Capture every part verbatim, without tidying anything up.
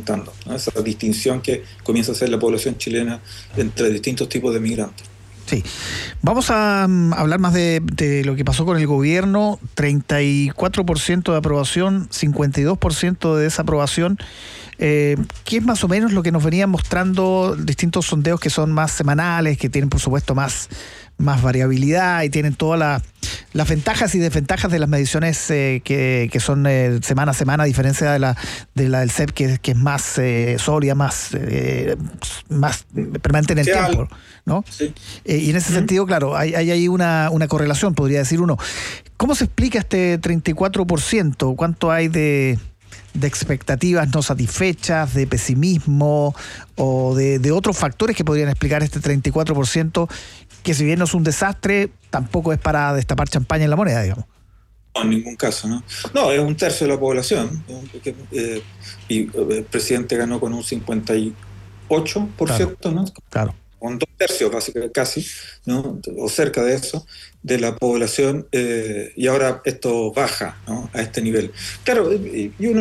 aumentando, ¿no? Esa distinción que comienza a hacer la población chilena entre distintos tipos de migrantes. Sí. Vamos a um, hablar más de, de lo que pasó con el gobierno. treinta y cuatro por ciento de aprobación, cincuenta y dos por ciento de desaprobación. Eh, ¿Qué es más o menos lo que nos venían mostrando distintos sondeos que son más semanales, que tienen por supuesto más, más variabilidad y tienen todas la, las ventajas y desventajas de las mediciones eh, que, que son eh, semana a semana, a diferencia de la, de la del C E P, que, que es más eh, sólida, más, eh, más permanente en el Real. tiempo, ¿no? Sí. Eh, y en ese uh-huh. sentido, claro, hay, hay ahí una, una correlación, podría decir uno. ¿Cómo se explica este treinta y cuatro por ciento? ¿Cuánto hay de... de expectativas no satisfechas, de pesimismo o de, de otros factores que podrían explicar este treinta y cuatro por ciento, que si bien no es un desastre, tampoco es para destapar champaña en la moneda, digamos? No, en ningún caso, ¿no? No, es un tercio de la población, ¿no? eh, y el presidente ganó con un cincuenta y ocho por ciento, claro, ¿no? Claro. Con dos tercios básicamente, casi, ¿no? O cerca de eso, de la población, eh, y ahora esto baja, ¿no? A este nivel. Claro, y uno,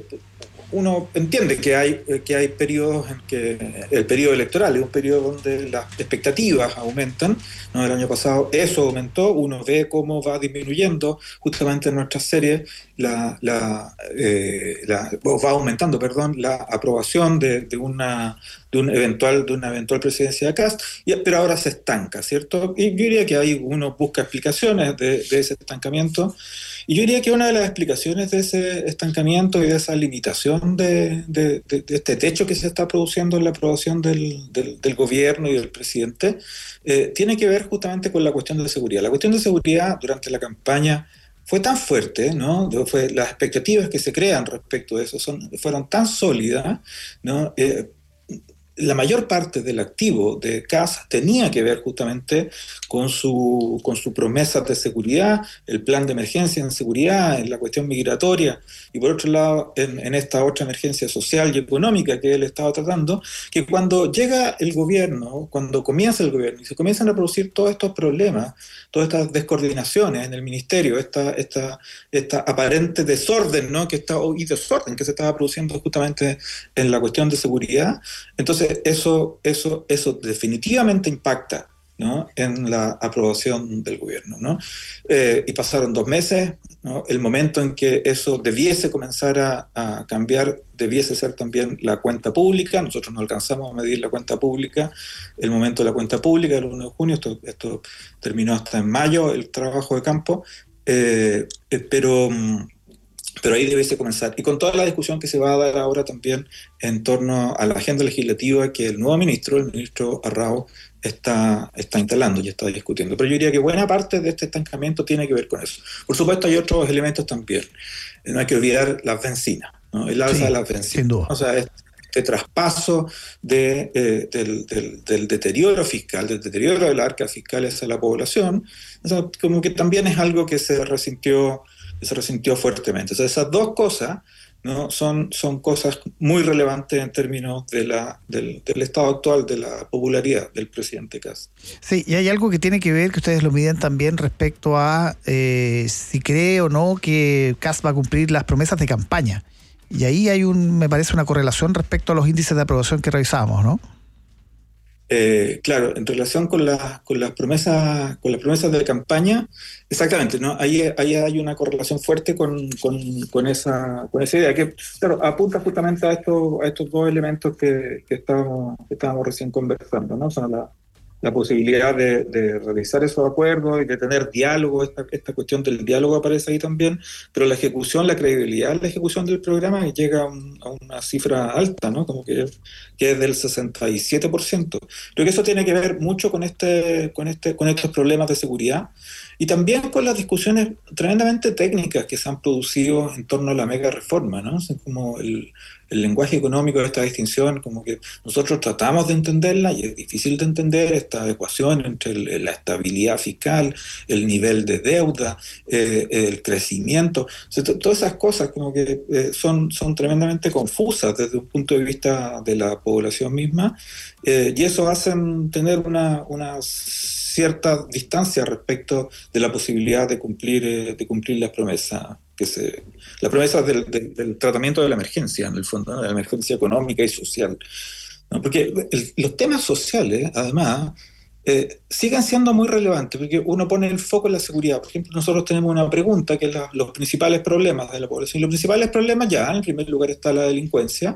uno entiende que hay, que hay periodos en que el periodo electoral es un periodo donde las expectativas aumentan, ¿no? El año pasado eso aumentó, uno ve cómo va disminuyendo justamente en nuestras series, la, la, eh, la, va aumentando, perdón, la aprobación de, de una de un eventual de una eventual presidencia de Kast, y, pero ahora se estanca, ¿cierto? Y yo diría que ahí uno busca explicaciones de, de ese estancamiento, y yo diría que una de las explicaciones de ese estancamiento y de esa limitación de, de, de, de este techo que se está produciendo en la aprobación del, del, del gobierno y del presidente, eh, tiene que ver justamente con la cuestión de seguridad. La cuestión de seguridad durante la campaña fue tan fuerte, ¿no? Fue, las expectativas que se crean respecto de eso son, fueron tan sólidas, ¿no? Eh, la mayor parte del activo de Kast tenía que ver justamente con su, con su promesa de seguridad, el plan de emergencia en seguridad, en la cuestión migratoria, y por otro lado en, en esta otra emergencia social y económica que él estaba tratando, que cuando llega el gobierno, cuando comienza el gobierno y se comienzan a producir todos estos problemas, todas estas descoordinaciones en el ministerio, esta, esta, esta aparente desorden, ¿no? que está, y desorden que se estaba produciendo justamente en la cuestión de seguridad, entonces Eso, eso, eso definitivamente impacta, ¿no? en la aprobación del gobierno, ¿no? Eh, y pasaron dos meses, ¿no? El momento en que eso debiese comenzar a, a cambiar debiese ser también la cuenta pública. Nosotros no alcanzamos a medir la cuenta pública, el momento de la cuenta pública, el uno de junio, esto, esto terminó hasta en mayo, el trabajo de campo, eh, eh, pero... Pero ahí debiese comenzar. Y con toda la discusión que se va a dar ahora también en torno a la agenda legislativa que el nuevo ministro, el ministro Arrao, está, está instalando y está discutiendo. Pero yo diría que buena parte de este estancamiento tiene que ver con eso. Por supuesto hay otros elementos también. No hay que olvidar las bencinas, ¿no? El alza sí, de las bencinas. Sin duda. O sea, este, este traspaso de, eh, del, del, del deterioro fiscal, del deterioro de la arca fiscal hacia la población, o sea, como que también es algo que se resintió se resintió fuertemente. O sea, esas dos cosas, ¿no? son, son cosas muy relevantes en términos de la, del, del estado actual de la popularidad del presidente Kast. Sí, y hay algo que tiene que ver, que ustedes lo miden también respecto a eh, si cree o no que Kast va a cumplir las promesas de campaña. Y ahí hay un, me parece, una correlación respecto a los índices de aprobación que revisamos, ¿no? Eh, claro, en relación con, la, con las promesas con las promesas de campaña, exactamente, ¿no? Ahí, ahí hay una correlación fuerte con, con, con, esa, con esa idea, que claro, apunta justamente a estos, a estos dos elementos que, que, estábamos, que estábamos recién conversando, ¿no? Son la, la posibilidad de, de realizar esos acuerdos y de tener diálogo, esta, esta cuestión del diálogo aparece ahí también, pero la ejecución, la credibilidad, la ejecución del programa llega a, un, a una cifra alta, ¿no? Como que, que es del sesenta y siete por ciento. Creo que eso tiene que ver mucho con, este, con, este, con estos problemas de seguridad y también con las discusiones tremendamente técnicas que se han producido en torno a la mega reforma, ¿no? O sea, como el, el lenguaje económico de esta distinción, como que nosotros tratamos de entenderla y es difícil de entender esta ecuación entre el, la estabilidad fiscal, el nivel de deuda, eh, el crecimiento, o sea, t- todas esas cosas como que eh, son, son tremendamente confusas desde un punto de vista de la población misma, eh, y eso hace tener una, una cierta distancia respecto de la posibilidad de cumplir, eh, de cumplir las promesas que se, las promesas del, del, del tratamiento de la emergencia, en el fondo, ¿no? De la emergencia económica y social, ¿no? Porque el, los temas sociales, además, eh, siguen siendo muy relevantes, porque uno pone el foco en la seguridad. Por ejemplo, nosotros tenemos una pregunta que es la, los principales problemas de la población. Y los principales problemas ya, en primer lugar está la delincuencia,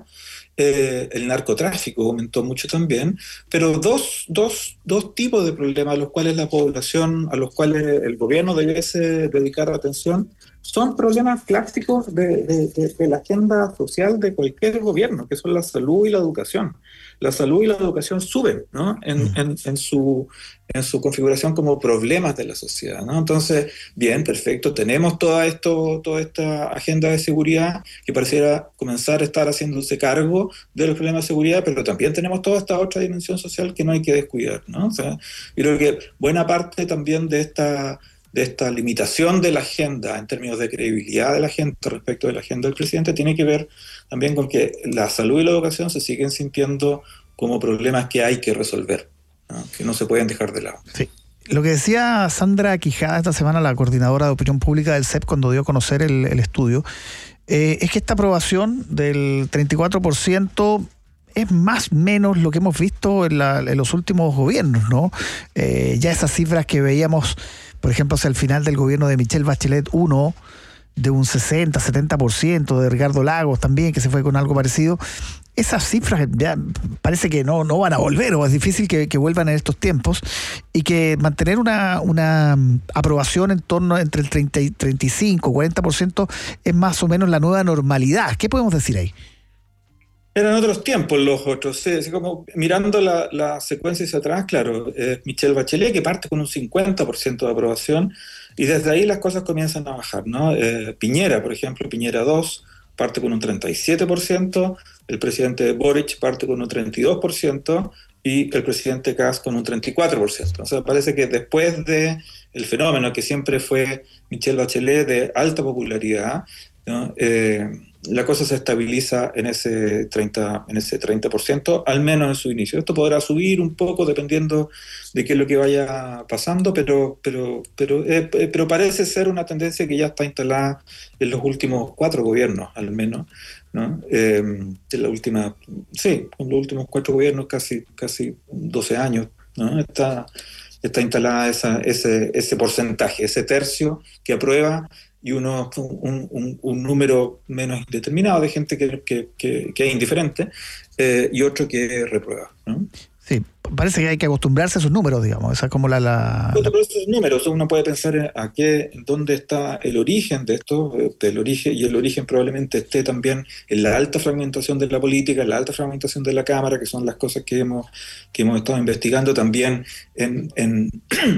eh, el narcotráfico aumentó mucho también, pero dos, dos, dos tipos de problemas a los cuales la población, a los cuales el gobierno debiese dedicar atención, son problemas clásicos de, de, de, de la agenda social de cualquier gobierno, que son la salud y la educación. La salud y la educación suben, ¿no? en, en, en, su, en su configuración como problemas de la sociedad, ¿no? Entonces, bien, perfecto, tenemos toda, esto, toda esta agenda de seguridad que pareciera comenzar a estar haciéndose cargo de los problemas de seguridad, pero también tenemos toda esta otra dimensión social que no hay que descuidar, ¿no? O sea, yo creo que buena parte también de esta... de esta limitación de la agenda en términos de credibilidad de la gente respecto de la agenda del presidente tiene que ver también con que la salud y la educación se siguen sintiendo como problemas que hay que resolver, ¿no? Que no se pueden dejar de lado. Sí. Lo que decía Sandra Quijada esta semana, la coordinadora de opinión pública del C E P, cuando dio a conocer el, el estudio, eh, es que esta aprobación del treinta y cuatro por ciento es más o menos lo que hemos visto en, la, en los últimos gobiernos, ¿no? Eh, ya esas cifras que veíamos, por ejemplo, hacia el final del gobierno de Michelle Bachelet uno, de un sesenta, setenta por ciento, de Ricardo Lagos también, que se fue con algo parecido, esas cifras ya parece que no, no van a volver, o es difícil que, que vuelvan en estos tiempos, y que mantener una, una aprobación en torno entre el treinta, treinta y cinco, cuarenta por ciento es más o menos la nueva normalidad. ¿Qué podemos decir ahí? Eran otros tiempos los otros, sí, así como mirando la, la secuencia hacia atrás, claro, eh, Michelle Bachelet que parte con un cincuenta por ciento de aprobación y desde ahí las cosas comienzan a bajar, ¿no? Eh, Piñera, por ejemplo, Piñera dos parte con un treinta y siete por ciento, el presidente Boric parte con un treinta y dos por ciento y el presidente Kast con un treinta y cuatro por ciento. O sea, parece que después de el fenómeno que siempre fue Michelle Bachelet de alta popularidad, ¿no? Eh, la cosa se estabiliza en ese treinta, en ese treinta por ciento, al menos en su inicio. Esto podrá subir un poco dependiendo de qué es lo que vaya pasando, pero, pero, pero, eh, pero parece ser una tendencia que ya está instalada en los últimos cuatro gobiernos, al menos, ¿no? Eh, en la última, sí, en los últimos cuatro gobiernos, casi, casi doce años, ¿no? Está, está instalada esa, ese, ese porcentaje, ese tercio que aprueba, y uno, un, un, un número menos determinado de gente que, que, que, que es indiferente, eh, y otro que reprueba, ¿no? Sí, parece que hay que acostumbrarse a esos números, digamos. Esa es como la... la, la... Esos números, uno puede pensar a qué, dónde está el origen de esto, del origen, y el origen probablemente esté también en la alta fragmentación de la política, en la alta fragmentación de la Cámara, que son las cosas que hemos, que hemos estado investigando también en... en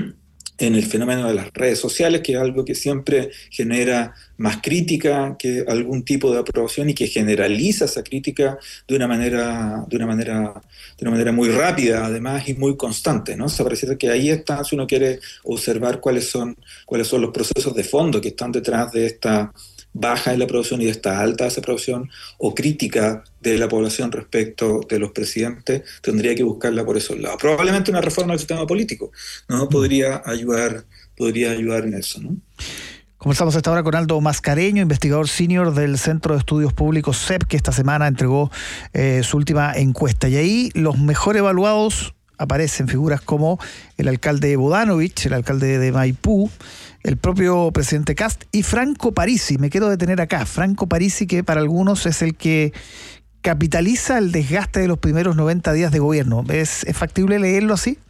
en el fenómeno de las redes sociales, que es algo que siempre genera más crítica que algún tipo de aprobación y que generaliza esa crítica de una manera, de una manera, de una manera muy rápida, además, y muy constante, ¿no? O sea, parece que ahí está, si uno quiere observar cuáles son, cuáles son los procesos de fondo que están detrás de esta baja de la aprobación y de esta alta desaprobación o crítica de la población respecto de los presidentes, tendría que buscarla por esos lados. Probablemente una reforma del sistema político, ¿no? Podría ayudar, podría ayudar en eso, ¿no? Conversamos hasta ahora con Aldo Mascareño, investigador senior del Centro de Estudios Públicos C E P, que esta semana entregó eh, su última encuesta. Y ahí los mejor evaluados aparecen figuras como el alcalde Bodanovich, el alcalde de Maipú, el propio presidente Kast y Franco Parisi. Me quiero detener acá. Franco Parisi, que para algunos es el que capitaliza el desgaste de los primeros noventa días de gobierno. ¿Es, es factible leerlo así?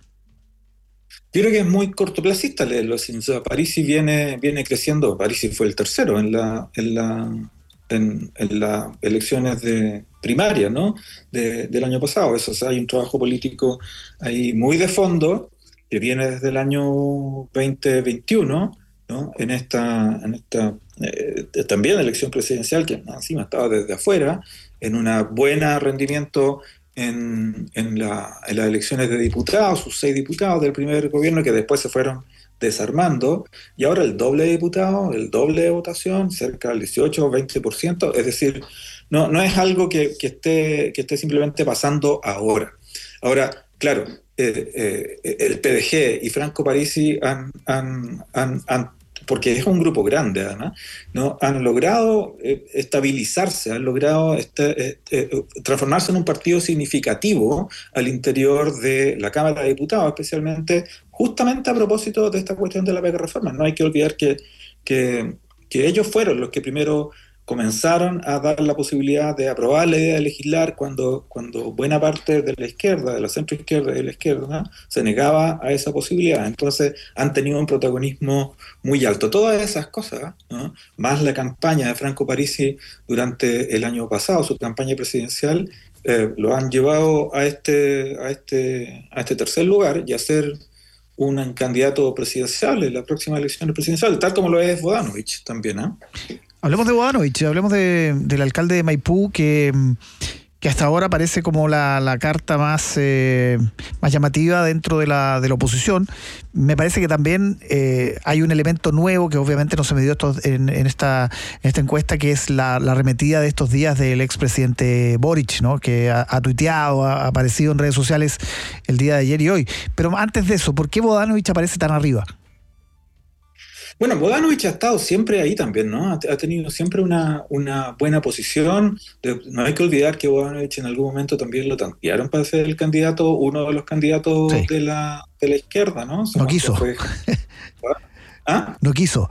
Yo creo que es muy cortoplacista leerlo así. O sea, Parisi viene, viene creciendo. Parisi fue el tercero en la, en la, en, en las elecciones de primaria, ¿no? De, del año pasado. Eso, o sea, hay un trabajo político ahí muy de fondo que viene desde el año veinte veintiuno, ¿no? En esta, en esta eh, también elección presidencial que encima estaba desde afuera, en un buen rendimiento en, en, la, en las elecciones de diputados, sus seis diputados del primer gobierno que después se fueron desarmando, y ahora el doble de diputados, el doble de votación, cerca del dieciocho o veinte por ciento, es decir, no, no es algo que, que, esté, que esté simplemente pasando ahora. Ahora, claro, eh, eh, el P D G y Franco Parisi han, han, han, han porque es un grupo grande además, ¿no? Han logrado eh, estabilizarse, han logrado este, eh, eh, transformarse en un partido significativo al interior de la Cámara de Diputados, especialmente justamente a propósito de esta cuestión de la mega reforma. No hay que olvidar que, que, que ellos fueron los que primero comenzaron a dar la posibilidad de aprobar la idea de legislar cuando, cuando buena parte de la izquierda, de la centroizquierda y de la izquierda, ¿no?, se negaba a esa posibilidad. Entonces han tenido un protagonismo muy alto. Todas esas cosas, ¿no?, más la campaña de Franco Parisi durante el año pasado, su campaña presidencial, eh, lo han llevado a este, a, este, a este tercer lugar y a ser un candidato presidencial en la próxima elección presidencial, tal como lo es Bodanovich también, ¿eh? Hablemos de Bodanovich, hablemos de, del alcalde de Maipú, que, que hasta ahora parece como la, la carta más, eh, más llamativa dentro de la, de la oposición. Me parece que también eh, hay un elemento nuevo que obviamente no se me dio estos, en, en, esta, en esta encuesta, que es la, la arremetida de estos días del expresidente Boric, ¿no?, que ha, ha tuiteado, ha, ha aparecido en redes sociales el día de ayer y hoy. Pero antes de eso, ¿por qué Bodanovich aparece tan arriba? Bueno, Bodanovich ha estado siempre ahí también, ¿no? Ha tenido siempre una, una buena posición. No hay que olvidar que Bodanovich en algún momento también lo tantearon para ser el candidato, uno de los candidatos sí. de, la, de la izquierda, ¿no? No quiso. Fue... ¿Ah? No quiso.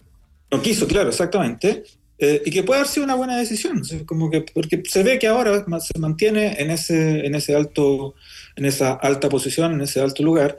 No quiso, claro, exactamente. Eh, y que puede haber sido una buena decisión, como que, porque se ve que ahora se mantiene en ese, en ese alto, en esa alta posición, en ese alto lugar.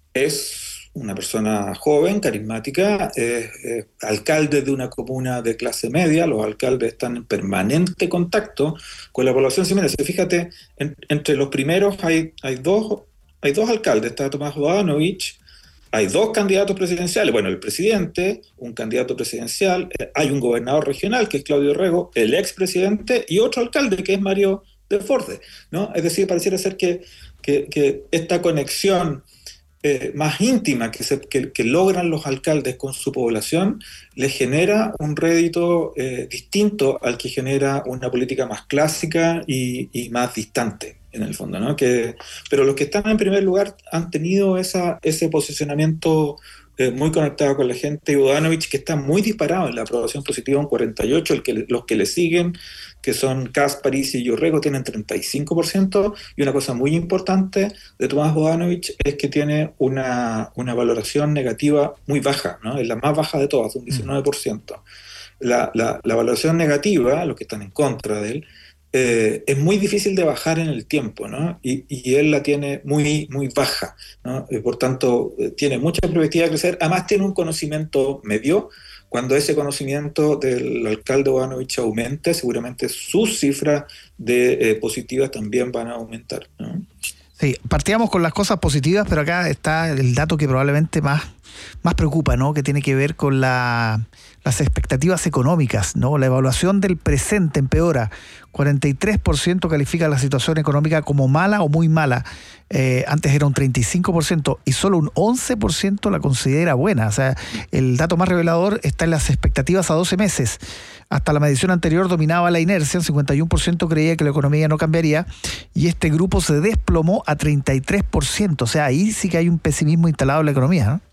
Es una persona joven, carismática, eh, eh, alcalde de una comuna de clase media. Los alcaldes están en permanente contacto con la población. Sí, mira, fíjate, en, entre los primeros hay, hay, dos, hay dos alcaldes, está Tomás Bodanovich, hay dos candidatos presidenciales, bueno, el presidente, un candidato presidencial, eh, hay un gobernador regional, que es Claudio Rego, el expresidente, y otro alcalde, que es Mario Desbordes, ¿no? Es decir, pareciera ser que, que, que esta conexión Eh, más íntima que, se, que, que logran los alcaldes con su población les genera un rédito eh, distinto al que genera una política más clásica y, y más distante, en el fondo, ¿no? Que, pero los que están en primer lugar han tenido esa, ese posicionamiento eh, muy conectado con la gente. Y Bodanovich, que está muy disparado en la aprobación positiva, un cuarenta y ocho por ciento, el que, los que le siguen, que son Kast, Parisi y Orrego, tienen treinta y cinco por ciento, y una cosa muy importante de Tomás Bodanovich es que tiene una, una valoración negativa muy baja, ¿no? Es la más baja de todas, un diecinueve por ciento. La, la, la valoración negativa, los que están en contra de él, eh, es muy difícil de bajar en el tiempo, ¿no? Y, y él la tiene muy, muy baja, ¿no? Y por tanto, eh, tiene mucha perspectiva de crecer. Además tiene un conocimiento medio. Cuando ese conocimiento del alcalde Bodanovich aumente, seguramente sus cifras de eh, positivas también van a aumentar, ¿no? Sí, partíamos con las cosas positivas, pero acá está el dato que probablemente más, más preocupa, ¿no?, que tiene que ver con la, las expectativas económicas, ¿no? La evaluación del presente empeora. cuarenta y tres por ciento califica la situación económica como mala o muy mala. Eh, antes era un treinta y cinco por ciento y solo un once por ciento la considera buena. O sea, el dato más revelador está en las expectativas a doce meses. Hasta la medición anterior dominaba la inercia, el cincuenta y uno por ciento creía que la economía no cambiaría, y este grupo se desplomó a treinta y tres por ciento. O sea, ahí sí que hay un pesimismo instalado en la economía, ¿no?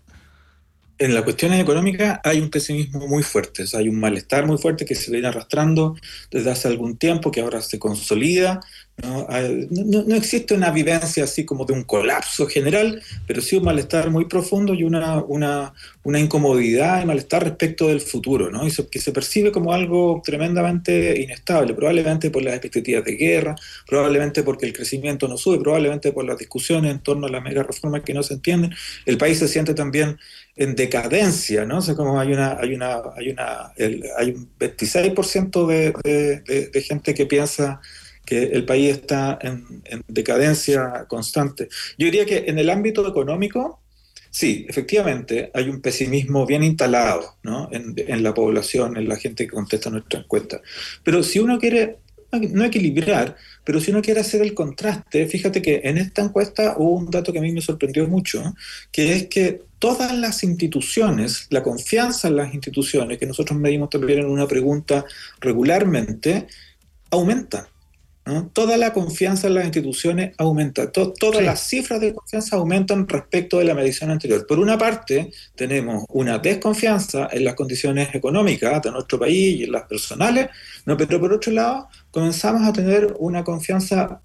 En las cuestiones económicas hay un pesimismo muy fuerte, o sea, hay un malestar muy fuerte que se viene arrastrando desde hace algún tiempo, que ahora se consolida, ¿no? Hay, no, no existe una vivencia así como de un colapso general, pero sí un malestar muy profundo y una, una, una incomodidad y malestar respecto del futuro, ¿no? Y eso, que se percibe como algo tremendamente inestable, probablemente por las expectativas de guerra, probablemente porque el crecimiento no sube, probablemente por las discusiones en torno a la mega reforma que no se entienden. El país se siente también en decadencia, ¿no? O sea, como hay una, hay una, hay una, el, hay un veintiséis por ciento de, de, de, de gente que piensa que el país está en, en decadencia constante. Yo diría que en el ámbito económico, sí, efectivamente, hay un pesimismo bien instalado, ¿no?, en, en la población, en la gente que contesta nuestra encuesta. Pero si uno quiere, no equilibrar, pero si uno quiere hacer el contraste, fíjate que en esta encuesta hubo un dato que a mí me sorprendió mucho, ¿no?, que es que todas las instituciones, la confianza en las instituciones, que nosotros medimos también en una pregunta regularmente, aumenta. ¿no? Toda la confianza en las instituciones aumenta, to, todas sí. las cifras de confianza aumentan respecto de la medición anterior. Por una parte, tenemos una desconfianza en las condiciones económicas de nuestro país y en las personales, ¿no? Pero por otro lado, comenzamos a tener una confianza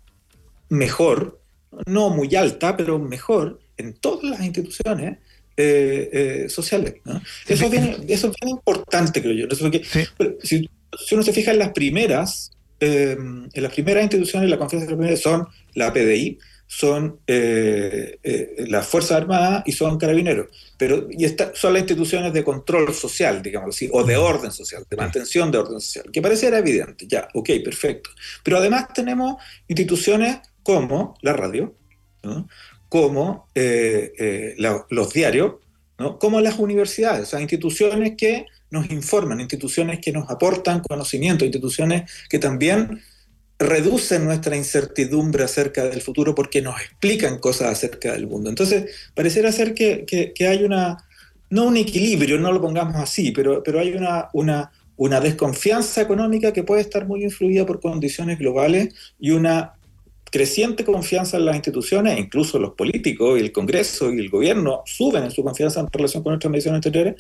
mejor, no muy alta, pero mejor en todas las instituciones eh, eh, sociales, ¿no? Eso, es bien, eso es bien importante, creo yo. Eso porque, sí. si, si uno se fija en las primeras, eh, en las primeras instituciones, la confianza de las primeras son la P D I, son eh, eh, las Fuerzas Armadas y son Carabineros. Pero y esta, son las instituciones de control social, digamos así, o de orden social, de mantención de orden social, que pareciera evidente, ya, ok, perfecto. Pero además tenemos instituciones como la radio, ¿no? como eh, eh, la, los diarios, ¿no? como las universidades, o sea, instituciones que nos informan, instituciones que nos aportan conocimiento, instituciones que también reducen nuestra incertidumbre acerca del futuro porque nos explican cosas acerca del mundo. Entonces, pareciera ser que, que, que hay una, no un equilibrio, no lo pongamos así, pero, pero hay una, una, una desconfianza económica que puede estar muy influida por condiciones globales y una creciente confianza en las instituciones, incluso los políticos y el Congreso y el gobierno suben en su confianza en relación con nuestras mediciones anteriores,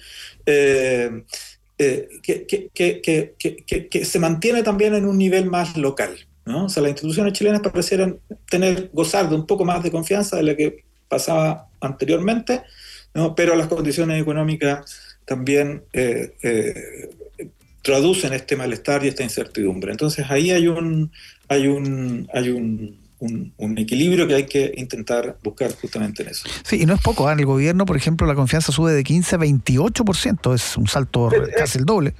eh, eh, que, que, que, que, que, que se mantiene también en un nivel más local, ¿no? O sea, las instituciones chilenas parecieran tener, gozar de un poco más de confianza de la que pasaba anteriormente, ¿no? Pero las condiciones económicas también eh, eh, traducen este malestar y esta incertidumbre. Entonces ahí hay un hay un hay un, un, un equilibrio que hay que intentar buscar justamente en eso. Sí, y no es poco, ¿eh? En el gobierno, por ejemplo, la confianza sube de quince a veintiocho por ciento, es un salto sí, casi el doble.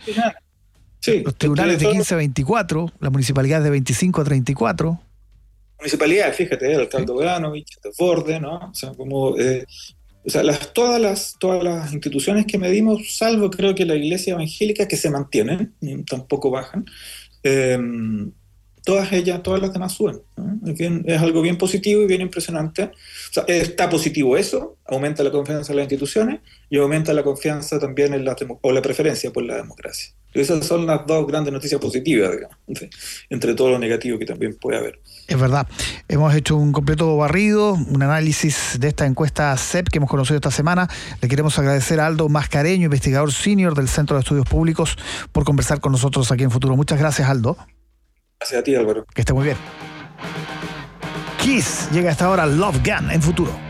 Sí, los tribunales de quince a veinticuatro, las municipalidades de veinticinco a treinta y cuatro. Municipalidades, fíjate, el alcalde Boganovich, sí. Desborde, ¿no? O sea, como eh, o sea, las, todas, las, todas las instituciones que medimos, salvo creo que la iglesia evangélica, que se mantienen, tampoco bajan, eh, todas ellas, todas las demás suben, ¿no? Es, bien, es algo bien positivo y bien impresionante. O sea, está positivo eso, aumenta la confianza en las instituciones y aumenta la confianza también en la, o la preferencia por la democracia. Esas son las dos grandes noticias positivas, digamos, entre todo lo negativo que también puede haber. Es verdad. Hemos hecho un completo barrido, un análisis de esta encuesta C E P que hemos conocido esta semana. Le queremos agradecer a Aldo Mascareño, investigador senior del Centro de Estudios Públicos, por conversar con nosotros aquí en Futuro. Muchas gracias, Aldo. Gracias a ti, Álvaro. Que esté muy bien. Kiss llega hasta ahora Love Gun en Futuro.